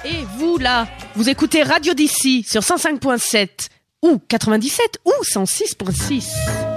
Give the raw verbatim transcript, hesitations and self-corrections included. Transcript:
Et vous là, vous écoutez Radio d'ici sur cent cinq point sept ou quatre-vingt-dix-sept ou cent six point six.